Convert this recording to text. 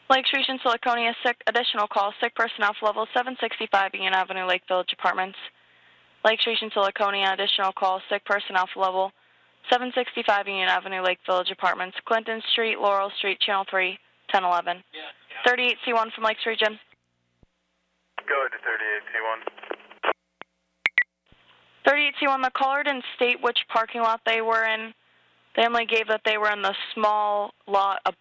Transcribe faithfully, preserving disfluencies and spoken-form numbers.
Lakes Region, Siliconia, sick, additional call, sick person off level seven sixty-five Union Avenue, Lake Village Apartments. Lakes Region, Siliconia, additional call, sick person off level seven sixty-five Union Avenue, Lake Village Apartments. Clinton Street, Laurel Street, Channel three, ten eleven. thirty-eight C one from Lakes Region. Go ahead to thirty-eight C one. thirty-eight C one, the caller didn't state which parking lot they were in. They only gave that they were in the small lot